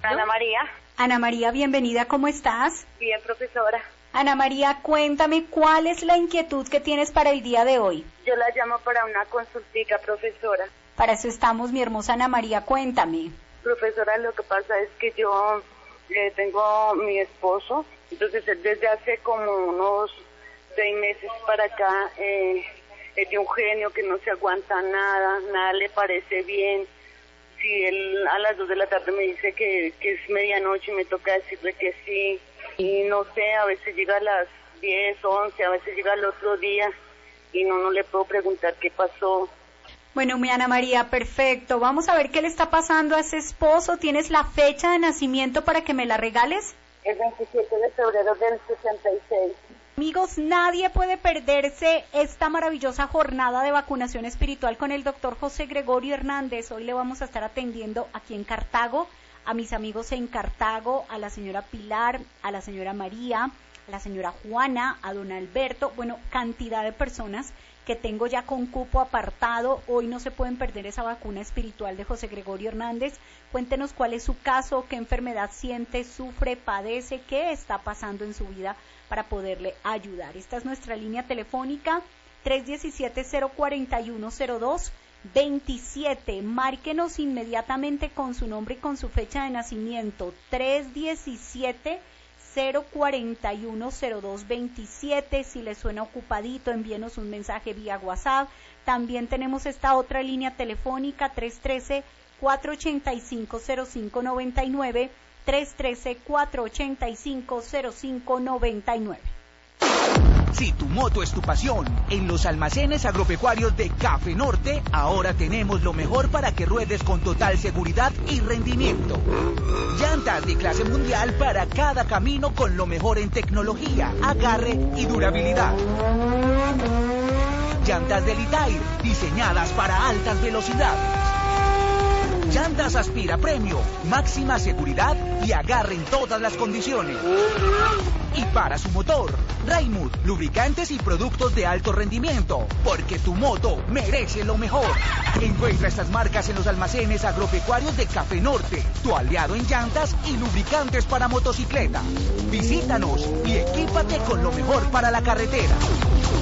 Ana María. Ana María, bienvenida, ¿cómo estás? Bien, profesora. Ana María, cuéntame, ¿cuál es la inquietud que tienes para el día de hoy? Yo la llamo para una consultica, profesora. Para eso estamos, mi hermosa Ana María, cuéntame. Profesora, lo que pasa es que yo tengo mi esposo, entonces él desde hace como unos 6 meses para acá es de un genio que no se aguanta nada le parece bien. Si él a las 2 de la tarde me dice que es medianoche, me toca decirle que sí, y no sé, a veces llega a las 10, 11, a veces llega al otro día, y no le puedo preguntar qué pasó. Bueno, mi Ana María, perfecto. Vamos a ver qué le está pasando a ese esposo. ¿Tienes la fecha de nacimiento para que me la regales? El 27 de febrero del 66. Amigos, nadie puede perderse esta maravillosa jornada de vacunación espiritual con el doctor José Gregorio Hernández. Hoy le vamos a estar atendiendo aquí en Cartago, a mis amigos en Cartago, a la señora Pilar, a la señora María, a la señora Juana, a don Alberto, bueno, cantidad de personas que tengo ya con cupo apartado. Hoy no se pueden perder esa vacuna espiritual de José Gregorio Hernández. Cuéntenos cuál es su caso, qué enfermedad siente, sufre, padece, qué está pasando en su vida para poderle ayudar. Esta es nuestra línea telefónica, 317-041-0227. Márquenos inmediatamente con su nombre y con su fecha de nacimiento, 317-041-0227. Si le suena ocupadito, envíenos un mensaje vía WhatsApp. También tenemos esta otra línea telefónica, 313-485-0599, 313-485-0599. Si tu moto es tu pasión, en los almacenes agropecuarios de Café Norte, ahora tenemos lo mejor para que ruedes con total seguridad y rendimiento. Llantas de clase mundial para cada camino con lo mejor en tecnología, agarre y durabilidad. Llantas de Litair, diseñadas para altas velocidades. Llantas Aspira Premio, máxima seguridad y agarre en todas las condiciones. Y para su motor, Raimund, lubricantes y productos de alto rendimiento, porque tu moto merece lo mejor. Encuentra estas marcas en los almacenes agropecuarios de Café Norte, tu aliado en llantas y lubricantes para motocicleta. Visítanos y equípate con lo mejor para la carretera.